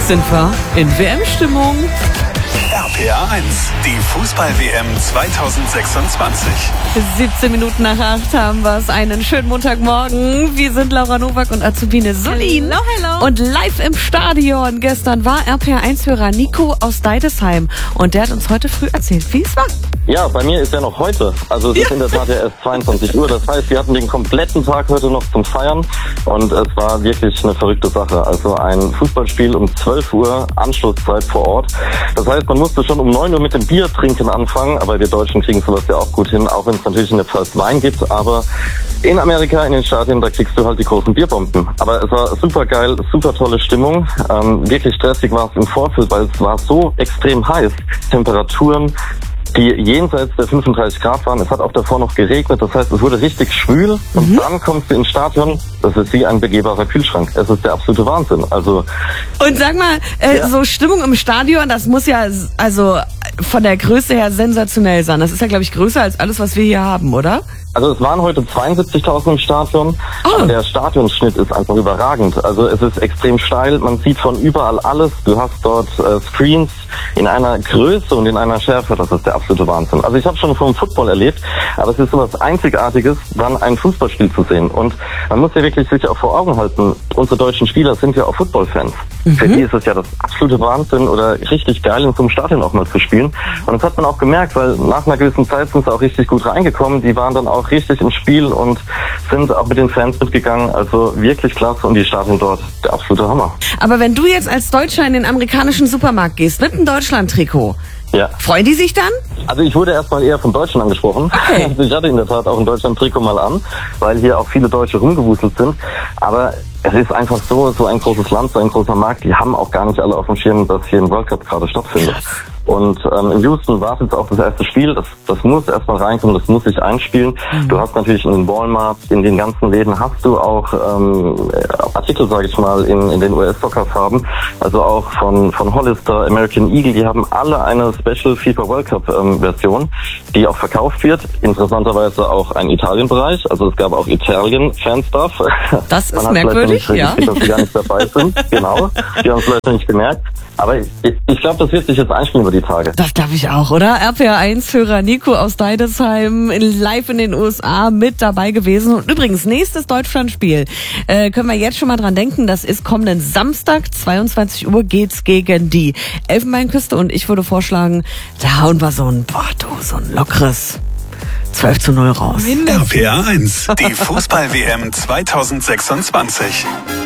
Sind wir in WM-Stimmung? RPA 1, die Fußball-WM 2026. 17 Minuten nach 8 haben wir es. Einen schönen Montagmorgen. Wir sind Laura Nowak und Azubine Sulin. Hallo. Und live im Stadion. Gestern war RPA1-Hörer Nico aus Deidesheim. Und der hat uns heute früh erzählt, wie es war. Ja, bei mir ist ja noch heute. Also es ist in der Tat ja erst 22 Uhr. Das heißt, wir hatten den kompletten Tag heute noch zum Feiern. Und es war wirklich eine verrückte Sache. Also ein Fußballspiel um 12 Uhr, Anschlusszeit vor Ort. Das heißt, man musste schon um 9 Uhr mit dem Bier trinken anfangen. Aber wir Deutschen kriegen sowas ja auch gut hin, auch wenn es natürlich eine Flasche Wein gibt. Aber in Amerika, in den Stadien, da kriegst du halt die großen Bierbomben. Aber es war super geil, super tolle Stimmung. Wirklich stressig war es im Vorfeld, weil es war so extrem heiß. Temperaturen, die jenseits der 35 Grad waren. Es hat auch davor noch geregnet. Das heißt, es wurde richtig schwül. Und dann kommst du ins Stadion. Das ist wie ein begehbarer Kühlschrank. Es ist der absolute Wahnsinn. Also. Und sag mal, so Stimmung im Stadion, das muss ja also von der Größe her sensationell sein. Das ist ja, glaube ich, größer als alles, was wir hier haben, oder? Also es waren heute 72.000 im Stadion, aber der Stadionschnitt ist einfach überragend. Also es ist extrem steil, man sieht von überall alles. Du hast dort Screens in einer Größe und in einer Schärfe, das ist der absolute Wahnsinn. Also ich habe schon vom Football erlebt, aber es ist so was Einzigartiges, dann ein Fußballspiel zu sehen. Und man muss ja wirklich sich auch vor Augen halten, unsere deutschen Spieler sind ja auch Footballfans. Für die ist es ja das absolute Wahnsinn oder richtig geil, in so einem Stadion auch mal zu spielen. Und das hat man auch gemerkt, weil nach einer gewissen Zeit sind sie auch richtig gut reingekommen. Die waren dann auch richtig im Spiel und sind auch mit den Fans mitgegangen. Also wirklich klasse und die Stadien dort, der absolute Hammer. Aber wenn du jetzt als Deutscher in den amerikanischen Supermarkt gehst mit einem Deutschland-Trikot, ja. Freuen die sich dann? Also ich wurde erstmal eher von Deutschen angesprochen. Okay. Also ich hatte in der Tat auch ein Deutschland-Trikot mal an, weil hier auch viele Deutsche rumgewuselt sind. Aber es ist einfach so ein großes Land, so ein großer Markt, die haben auch gar nicht alle auf dem Schirm, dass hier ein World Cup gerade stattfindet. Und in Houston war es jetzt auch das erste Spiel, das muss erstmal reinkommen, das muss sich einspielen. Du hast natürlich in den Walmart, in den ganzen Läden hast du auch Artikel, sage ich mal, in den US-Soccer-Farben, also auch von Hollister, American Eagle, die haben alle eine Special FIFA World Cup Version, die auch verkauft wird. Interessanterweise auch ein Italien-Bereich, also es gab auch Italien-Fanstuff. Das ist merkwürdig, ja. Dass die gar nicht dabei sind, genau, die haben es vielleicht nicht gemerkt. Aber ich glaube, das wird sich jetzt einspielen über die Tage. Das glaube ich auch, oder? RPA1-Hörer Nico aus Deidesheim live in den USA mit dabei gewesen. Und übrigens, nächstes Deutschlandspiel können wir jetzt schon mal dran denken. Das ist kommenden Samstag, 22 Uhr geht's gegen die Elfenbeinküste. Und ich würde vorschlagen, da hauen wir so ein lockeres 12:0 raus. RPA 1, die Fußball-WM 2026.